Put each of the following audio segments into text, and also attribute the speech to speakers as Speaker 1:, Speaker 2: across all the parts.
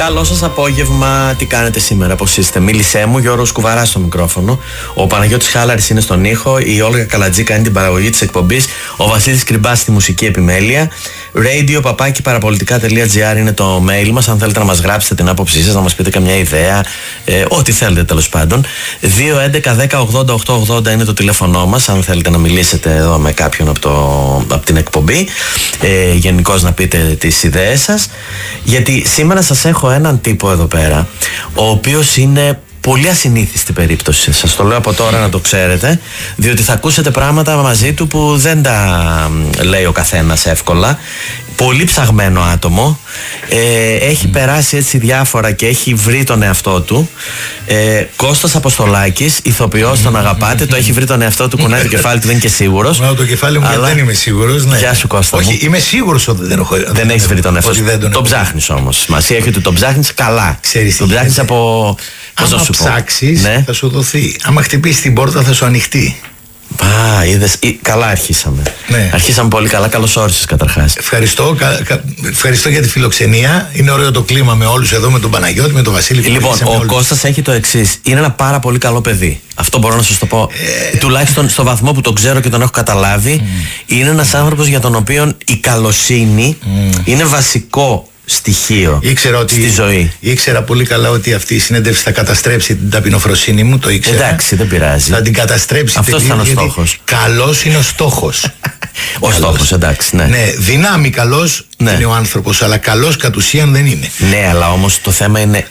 Speaker 1: Καλό σας απόγευμα, τι κάνετε σήμερα, πώς είστε? Μίλησέ μου, Γιώργος Κουβαράς στο μικρόφωνο. Ο Παναγιώτης Χάλαρης είναι στον ήχο. Η Όλγα Καλατζή κάνει την παραγωγή της εκπομπής. Ο Βασίλης Κρυμπάς στη μουσική επιμέλεια. radio@parapolitica.gr είναι το mail μας. Αν θέλετε να μας γράψετε την άποψή σας, να μας πείτε καμιά ιδέα, ό,τι θέλετε τέλος πάντων. 2-11-10-80-880 είναι το τηλέφωνό μας. Αν θέλετε να μιλήσετε εδώ με κάποιον από την εκπομπή, γενικώς να πείτε τις ιδέες σας. Γιατί σήμερα σας έχω έναν τύπο εδώ πέρα, ο οποίος είναι πολύ ασυνήθιστη περίπτωση. Σας το λέω από τώρα να το ξέρετε, διότι θα ακούσετε πράγματα μαζί του που δεν τα λέει ο καθένας εύκολα. Πολύ ψαγμένο άτομο, έχει περάσει έτσι διάφορα και έχει βρει τον εαυτό του. Κώστας Αποστολάκης, ηθοποιός, τον αγαπάτε, το έχει βρει τον εαυτό του, κουνάει το κεφάλι του, δεν είναι και σίγουρος.
Speaker 2: Το κεφάλι μου δεν είμαι σίγουρος. Ναι.
Speaker 1: Γεια σου Κώστα.
Speaker 2: Όχι, είμαι σίγουρος ότι
Speaker 1: δεν έχεις βρει τον εαυτό του. Το ψάχνεις όμως. Σημασία έχει ότι το ψάχνεις καλά. Το ψάχνεις από.
Speaker 2: Άμα ψάξεις, ναι, θα σου δοθεί. Άμα χτυπήσεις την πόρτα, θα σου ανοιχτεί.
Speaker 1: Είδες, καλά αρχίσαμε.
Speaker 2: Ναι.
Speaker 1: Αρχίσαμε πολύ καλά. Καλώς όρισες καταρχάς.
Speaker 2: Ευχαριστώ για τη φιλοξενία. Είναι ωραίο το κλίμα με όλους εδώ, με τον Παναγιώτη, με τον Βασίλη.
Speaker 1: Λοιπόν, ο Κώστας έχει το εξής. Είναι ένα πάρα πολύ καλό παιδί. Αυτό μπορώ να σας το πω. Τουλάχιστον στο βαθμό που τον ξέρω και τον έχω καταλάβει. Είναι ένας άνθρωπος για τον οποίο η καλοσύνη είναι βασικό στοιχείο στη ζωή.
Speaker 2: Ήξερα πολύ καλά ότι αυτή η συνέντευξη θα καταστρέψει την ταπεινοφροσύνη μου, το ήξερα.
Speaker 1: Εντάξει, δεν πειράζει.
Speaker 2: Θα την καταστρέψει.
Speaker 1: Αυτός ήταν ο στόχος.
Speaker 2: Καλός είναι ο στόχος.
Speaker 1: Ο στόχος, εντάξει, ναι.
Speaker 2: Ναι, δυνάμει καλός είναι ο άνθρωπος, αλλά καλός κατ' ουσίαν δεν είναι.
Speaker 1: Ναι, αλλά όμως το θέμα είναι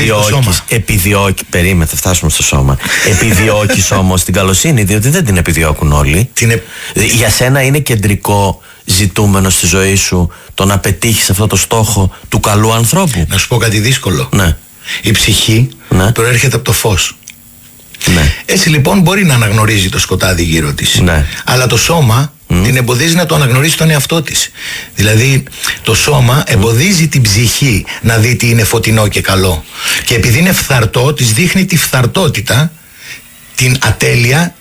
Speaker 1: επιδιώκεις. Περίμενε, θα φτάσουμε στο σώμα. Επιδιώκεις όμως την καλοσύνη, διότι δεν την επιδιώκουν όλοι. Για σένα είναι κεντρικό ζητούμενο στη ζωή σου το να πετύχεις αυτό το στόχο του καλού ανθρώπου.
Speaker 2: Να σου πω κάτι δύσκολο.
Speaker 1: Ναι.
Speaker 2: Η ψυχή προέρχεται από το φως.
Speaker 1: Ναι.
Speaker 2: Έτσι λοιπόν μπορεί να αναγνωρίζει το σκοτάδι γύρω της.
Speaker 1: Ναι.
Speaker 2: Αλλά το σώμα την εμποδίζει να το αναγνωρίσει τον εαυτό της. Δηλαδή το σώμα εμποδίζει την ψυχή να δει τι είναι φωτεινό και καλό. Και επειδή είναι φθαρτό, της δείχνει τη φθαρτότητα, την ατέλεια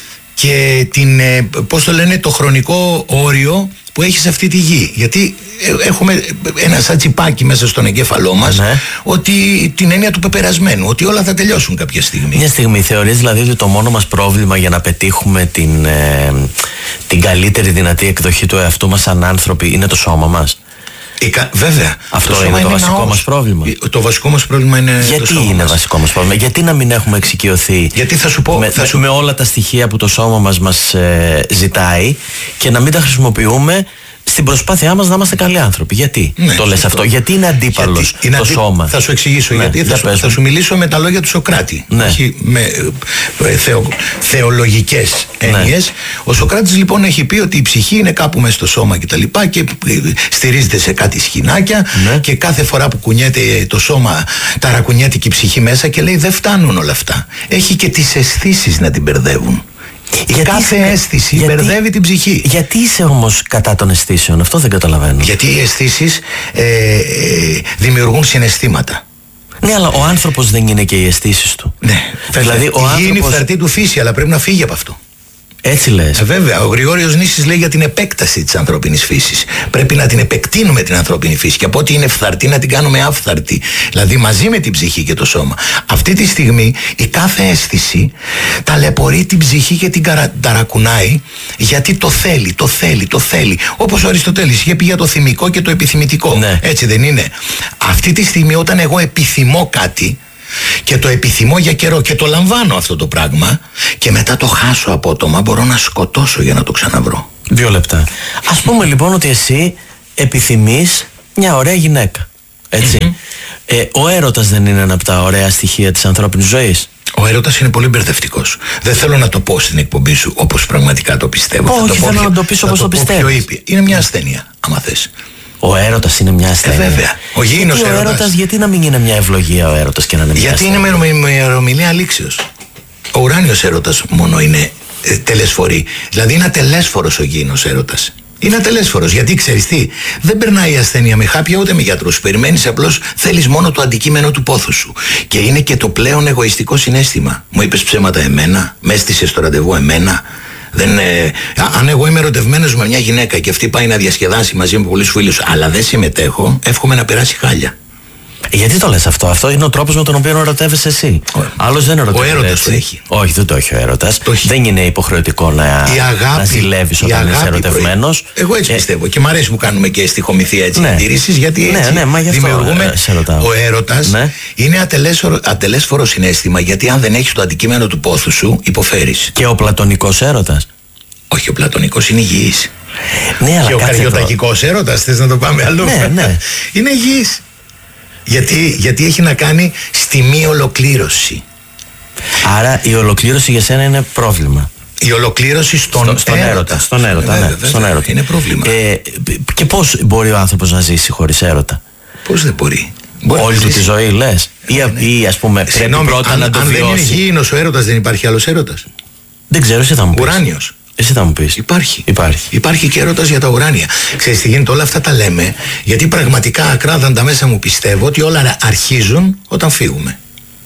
Speaker 2: και το χρονικό όριο που έχει σε αυτή τη γη. Γιατί έχουμε ένα σαν τσιπάκι μέσα στον εγκέφαλό μας, ότι την έννοια του πεπερασμένου, ότι όλα θα τελειώσουν κάποια στιγμή.
Speaker 1: Μια στιγμή θεωρείς δηλαδή ότι το μόνο μας πρόβλημα για να πετύχουμε την καλύτερη δυνατή εκδοχή του εαυτού μας σαν άνθρωποι είναι το σώμα μας?
Speaker 2: Βέβαια.
Speaker 1: Αυτό είναι το βασικό μας πρόβλημα.
Speaker 2: Το βασικό μας πρόβλημα είναι.
Speaker 1: Γιατί
Speaker 2: το σώμα
Speaker 1: είναι
Speaker 2: μας.
Speaker 1: βασικό μας πρόβλημα? Γιατί να μην έχουμε εξοικειωθεί?
Speaker 2: Γιατί θα σου πω.
Speaker 1: Με όλα τα στοιχεία που το σώμα μας ζητάει και να μην τα χρησιμοποιούμε στην προσπάθειά μας να είμαστε καλοί άνθρωποι? Γιατί το λες αυτό? Γιατί είναι αντίπαλος το σώμα?
Speaker 2: Θα σου εξηγήσω γιατί. Θα σου μιλήσω με τα λόγια του Σοκράτη. Όχι με θεολογικές έννοιες. Ο Σοκράτης λοιπόν έχει πει ότι η ψυχή είναι κάπου μέσα στο σώμα και τα λοιπά και στηρίζεται σε κάτι σχοινάκια και κάθε φορά που κουνιέται το σώμα ταρακουνιέται και η ψυχή μέσα και λέει δεν φτάνουν όλα αυτά. Έχει και τις αισθήσεις να την μπερδεύουν. Κάθε αίσθηση μπερδεύει την ψυχή.
Speaker 1: Γιατί είσαι όμως κατά των αισθήσεων? Αυτό δεν καταλαβαίνω.
Speaker 2: Γιατί οι αισθήσεις δημιουργούν συναισθήματα.
Speaker 1: Ναι, αλλά ο άνθρωπος δεν είναι και οι αισθήσεις του.
Speaker 2: Ναι,
Speaker 1: δηλαδή ο άνθρωπος
Speaker 2: είναι η φθαρτή του φύση, αλλά πρέπει να φύγει από αυτό.
Speaker 1: Έτσι λες?
Speaker 2: Βέβαια, ο Γρηγόριος Νήσης λέει για την επέκταση της ανθρώπινης φύσης. Πρέπει να την επεκτείνουμε την ανθρώπινη φύση και από ό,τι είναι φθαρτή να την κάνουμε άφθαρτη. Δηλαδή μαζί με την ψυχή και το σώμα. Αυτή τη στιγμή η κάθε αίσθηση ταλαιπωρεί την ψυχή και την ταρακουνάει, γιατί το θέλει. Όπως ο Αριστοτέλης είχε πει για το θυμικό και το επιθυμητικό.
Speaker 1: Ναι.
Speaker 2: Έτσι δεν είναι? Αυτή τη στιγμή όταν εγώ επιθυμώ κάτι και το επιθυμώ για καιρό και το λαμβάνω αυτό το πράγμα και μετά το χάσω απότομα, μπορώ να σκοτώσω για να το ξαναβρω.
Speaker 1: 2 λεπτά. Ας πούμε λοιπόν ότι εσύ επιθυμείς μια ωραία γυναίκα. Έτσι. Ο έρωτας δεν είναι ένα από τα ωραία στοιχεία της ανθρώπινης ζωής?
Speaker 2: Ο έρωτας είναι πολύ μπερδευτικός. Δεν θέλω να το πω στην εκπομπή σου όπως πραγματικά το πιστεύω.
Speaker 1: Όχι, θέλω να το πεις όπως το πιστεύεις.
Speaker 2: Είναι μια ασθένεια, άμα θες.
Speaker 1: Ο έρωτας είναι μια ασθένεια.
Speaker 2: Βέβαια. Ο γήινος έρωτας.
Speaker 1: Γιατί να μην είναι μια ευλογία ο έρωτας και να είναι μια
Speaker 2: γιατί
Speaker 1: ασθένεια?
Speaker 2: Είναι με ημερομηνία λήξεως. Ο ουράνιος έρωτας μόνο είναι τελεσφορή. Δηλαδή είναι ατελέσφορος ο γήινος έρωτας. Είναι ατελέσφορος. Γιατί ξέρεις τι, δεν περνάει η ασθένεια με χάπια ούτε με γιατρούς. Περιμένεις απλώς, θέλεις μόνο το αντικείμενο του πόθου σου. Και είναι και το πλέον εγωιστικό συναίσθημα. Μου είπες ψέματα εμένα, με έστησες στο ραντεβού εμένα. Αν εγώ είμαι ερωτευμένος με μια γυναίκα και αυτή πάει να διασκεδάσει μαζί με πολλούς φίλους, αλλά δεν συμμετέχω, εύχομαι να περάσει χάλια.
Speaker 1: Γιατί το λες αυτό? Αυτό είναι ο τρόπος με τον οποίο ερωτεύεσαι εσύ. Άλλος δεν ερωτεύεται.
Speaker 2: Ο έρωτας το έχει.
Speaker 1: Όχι, δεν το έχει ο έρωτας. Δεν είναι υποχρεωτικό να ζηλεύεις όταν είσαι ερωτευμένος.
Speaker 2: Εγώ έτσι πιστεύω. Και μ' αρέσει που κάνουμε και στοιχομηθεία εντήρησης, γιατί έτσι δημιουργούμε. Ο έρωτας είναι ατελέσφορο συναίσθημα, γιατί αν δεν έχεις το αντικείμενο του πόθου σου, υποφέρεις.
Speaker 1: Και ο πλατωνικός έρωτας?
Speaker 2: Όχι, ο πλατωνικός είναι υγιής.
Speaker 1: Ναι, αλλά
Speaker 2: και ο καριωτακικός έρωτας, θες να το πάμε αλλού?
Speaker 1: Ναι.
Speaker 2: Είναι υγιής. Γιατί έχει να κάνει στη μη ολοκλήρωση.
Speaker 1: Άρα η ολοκλήρωση για σένα είναι πρόβλημα.
Speaker 2: Η ολοκλήρωση στον έρωτα.
Speaker 1: Στον έρωτα.
Speaker 2: Είναι πρόβλημα.
Speaker 1: Και πώς μπορεί ο άνθρωπος να ζήσει χωρίς έρωτα?
Speaker 2: Πώς δεν μπορεί?
Speaker 1: Όλη του τη ζωή λες? Ή ας πούμε πρέπει πρώτα να το βιώσει?
Speaker 2: Αν δεν είναι υγιεινός ο έρωτας, δεν υπάρχει άλλος έρωτας?
Speaker 1: Δεν ξέρω, εσύ θα μου πεις.
Speaker 2: Ουράνιος.
Speaker 1: Εσύ θα μου πεις.
Speaker 2: Υπάρχει και έρωτας για τα ουράνια. Ξέρεις τι γίνεται? Όλα αυτά τα λέμε γιατί πραγματικά ακράδαντα μέσα μου πιστεύω ότι όλα αρχίζουν όταν φύγουμε.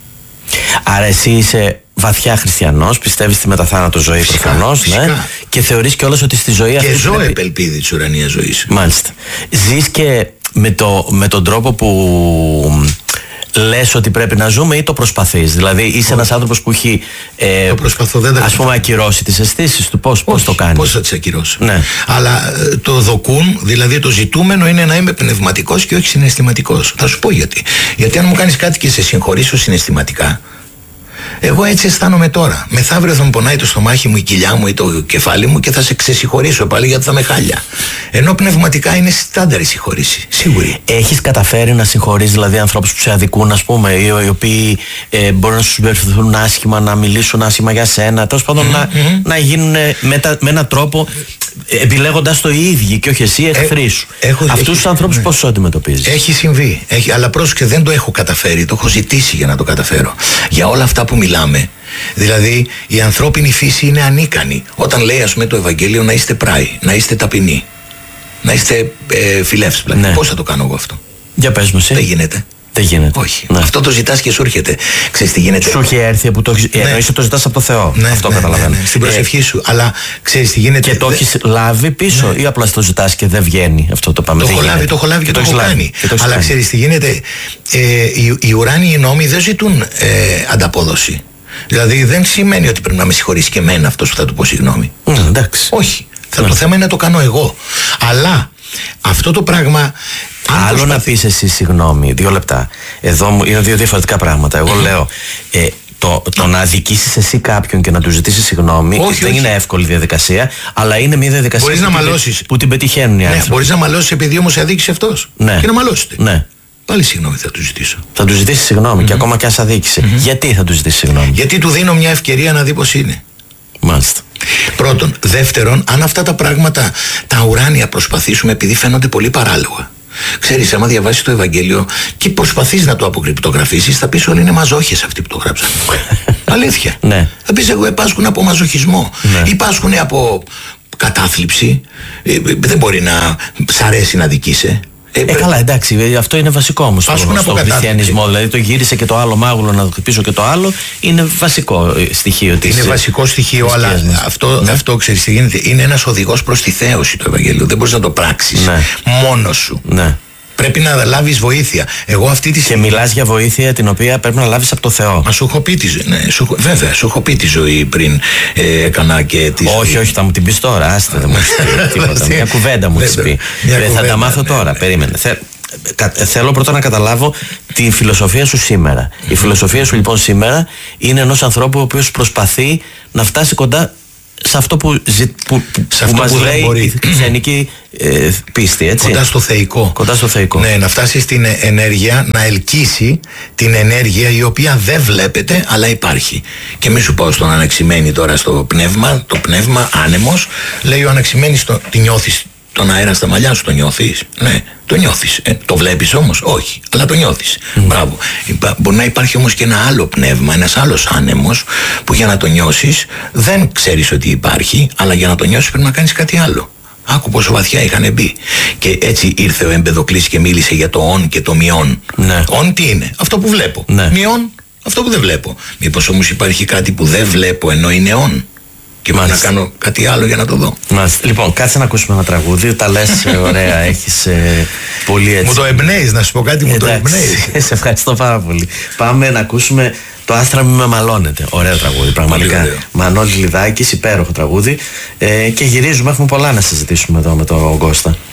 Speaker 1: Άρα εσύ είσαι βαθιά χριστιανός, πιστεύεις στη μεταθάνατο ζωή προφανώς, ναι, και θεωρείς κιόλας ότι στη ζωή αυτή.
Speaker 2: Και ζω επελπίδη της ουρανίας ζωής.
Speaker 1: Μάλιστα. Ζεις και με τον τρόπο που λες ότι πρέπει να ζούμε, ή το προσπαθείς? Δηλαδή είσαι ένας άνθρωπος που έχει
Speaker 2: το προσπαθώ,
Speaker 1: ας πούμε ακυρώσει τις αισθήσεις του? Πώς το κάνεις?
Speaker 2: Πώς θα τις ακυρώσω?
Speaker 1: Ναι.
Speaker 2: Αλλά το δοκούν, δηλαδή το ζητούμενο είναι να είμαι πνευματικός και όχι συναισθηματικός. Θα σου πω γιατί. Γιατί αν μου κάνεις κάτι και σε συγχωρήσω συναισθηματικά, εγώ έτσι αισθάνομαι τώρα. Μεθαύριο θα μου πονάει το στομάχι μου, η κοιλιά μου ή το κεφάλι μου και θα σε ξεσυγχωρήσω πάλι γιατί θα με χάλια. Ενώ πνευματικά είναι στάνταρ η συγχωρήση. Σίγουρη.
Speaker 1: Έχεις καταφέρει να συγχωρείς δηλαδή ανθρώπους που σε αδικούν, ας πούμε, οι οποίοι μπορούν να σου συμπεριφερθούν άσχημα, να μιλήσουν άσχημα για σένα, τέλος πάντων να γίνουν με έναν τρόπο, επιλέγοντας το οι ίδιοι και όχι εσύ εχθροί σου? Αυτούς τους ανθρώπους πώς τους αντιμετωπίζεις?
Speaker 2: Έχει συμβεί. Αλλά πρόσεξε, δεν το έχω καταφέρει. Το έχω ζητήσει για να το καταφέρω. Για όλα αυτά που μιλάμε. Δηλαδή η ανθρώπινη φύση είναι ανίκανη. Όταν λέει ας πούμε το Ευαγγέλιο να είστε πράοι, να είστε ταπεινοί, να είστε φιλεύσπλα. Ναι. Πώς θα το κάνω εγώ αυτό?
Speaker 1: Για πες μου εσύ.
Speaker 2: Δεν γίνεται.
Speaker 1: Δεν γίνεται.
Speaker 2: Όχι. Ναι. Αυτό το ζητάς και σου έρχεται. Ξέρεις τι γίνεται?
Speaker 1: Σου έχει έρθει που το έχεις. Ναι. Εννοείς ότι το ζητάς από το Θεό.
Speaker 2: Ναι,
Speaker 1: αυτό καταλαβαίνω.
Speaker 2: Ναι. Στην προσευχή σου. Αλλά ξέρεις τι γίνεται?
Speaker 1: Και το έχεις λάβει πίσω, ή απλά το ζητάς και δεν βγαίνει? Αυτό το πάμε.
Speaker 2: Το έχω λάβει και το έχω κάνει. Αλλά ξέρεις τι γίνεται? Οι ουράνιοι νόμοι δεν ζητούν ανταπόδοση. Δηλαδή δεν σημαίνει ότι πρέπει να με συγχωρήσει και εμένα αυτός που θα του πω συγγνώμη.
Speaker 1: Εντάξει.
Speaker 2: Όχι. Το θέμα είναι να το κάνω εγώ. Αλλά αυτό το πράγμα.
Speaker 1: Άλλο να πεις εσύ συγγνώμη, 2 λεπτά. Εδώ είναι 2 διαφορετικά πράγματα. Εγώ λέω το να αδικήσεις εσύ κάποιον και να του ζητήσεις συγγνώμη δεν είναι εύκολη διαδικασία, αλλά είναι μια διαδικασία που την πετυχαίνουν οι άνθρωποι.
Speaker 2: Μπορείς να μαλώσεις επειδή όμως σε αδίκησε αυτός.
Speaker 1: Ναι.
Speaker 2: Και να μαλώσετε.
Speaker 1: Ναι.
Speaker 2: Πάλι συγγνώμη θα του ζητήσω.
Speaker 1: Θα του ζητήσεις συγγνώμη και ακόμα και αν σε αδίκησε. Γιατί θα του ζητήσεις συγγνώμη?
Speaker 2: Γιατί του δίνω μια ευκαιρία να δει πως είναι.
Speaker 1: Μάλιστα.
Speaker 2: Πρώτον. Δεύτερον, αν αυτά τα πράγματα τα ουράνια προσπαθήσουμε, επειδή φαίνονται πολύ παράλογα. Ξέρεις, άμα διαβάσεις το Ευαγγέλιο και προσπαθείς να το αποκρυπτογραφήσεις, θα πεις όλοι είναι μαζόχες αυτοί που το γράψαν. Αλήθεια.
Speaker 1: Ναι.
Speaker 2: Θα πεις εγώ πάσχουν από μαζοχισμό. Ή πάσχουν από κατάθλιψη. Δεν μπορεί να σ' αρέσει να δικείσαι.
Speaker 1: Καλά, εντάξει, αυτό είναι βασικό όμως στον χριστιανισμό. Δηλαδή το γύρισε και το άλλο μάγουλο να το χτυπήσω και το άλλο. Είναι βασικό στοιχείο της.
Speaker 2: Είναι βασικό στοιχείο, αλλά αυτό ξέρεις τι γίνεται. Είναι ένας οδηγός προς τη θέωση το Ευαγγέλιο. Δεν μπορείς να το πράξεις μόνος σου.
Speaker 1: Ναι.
Speaker 2: Πρέπει να λάβεις βοήθεια. Εγώ αυτή τη
Speaker 1: στιγμή. Και μιλάς για βοήθεια την οποία πρέπει να λάβεις από το Θεό.
Speaker 2: Μα σου έχω πει τη ζωή. Ναι, βέβαια, σου έχω πει τη ζωή πριν έκανα και τη.
Speaker 1: Όχι, θα μου την πεις τώρα. Άστε, δεν μου έχεις πει τίποτα. Μια κουβέντα μου έχεις πει. Θα τα μάθω τώρα. Περίμενε. Θέλω πρώτα να καταλάβω τη φιλοσοφία σου σήμερα. Η φιλοσοφία σου λοιπόν σήμερα είναι ενός ανθρώπου ο οποίος προσπαθεί να φτάσει κοντά σε αυτό που μας λέει η χριστιανική πίστη, έτσι.
Speaker 2: Κοντά στο θεϊκό.
Speaker 1: Κοντά στο θεϊκό.
Speaker 2: Ναι, να φτάσει στην ενέργεια, να ελκύσει την ενέργεια η οποία δεν βλέπετε αλλά υπάρχει. Και μη σου πάω στον Αναξημένη τώρα στο πνεύμα. Το πνεύμα άνεμος. Λέει ο Αναξημένης, τη νιώθεις τον αέρα στα μαλλιά σου, το νιώθεις? Ναι, το νιώθεις. Το βλέπεις όμως? Όχι, αλλά το νιώθεις. Μπράβο. Μπορεί να υπάρχει όμως και ένα άλλο πνεύμα, ένας άλλος άνεμος, που για να το νιώσεις δεν ξέρεις ότι υπάρχει, αλλά για να το νιώσεις πρέπει να κάνεις κάτι άλλο. Άκου πόσο βαθιά είχαν μπει. Και έτσι ήρθε ο Εμπεδοκλής και μίλησε για το ον και το μειόν.
Speaker 1: Ναι.
Speaker 2: Ον τι είναι? Αυτό που βλέπω.
Speaker 1: Ναι.
Speaker 2: Μειόν αυτό που δεν βλέπω. Μήπως όμως υπάρχει κάτι που δεν βλέπω ενώ είναι ον? και να κάνω κάτι άλλο για να το δω.
Speaker 1: Λοιπόν, κάτσε να ακούσουμε ένα τραγούδι. Τα λες ωραία, έχεις πολύ έτσι.
Speaker 2: Μου το εμπνέεις, να σου πω κάτι, μου το εμπνέεις.
Speaker 1: Σε ευχαριστώ πάρα πολύ. Πάμε να ακούσουμε το Άστρα μη με μαλώνετε. Ωραίο τραγούδι, πραγματικά. Μανώλης Λιδάκης, υπέροχο τραγούδι. Και γυρίζουμε, έχουμε πολλά να συζητήσουμε εδώ με τον Κώστα.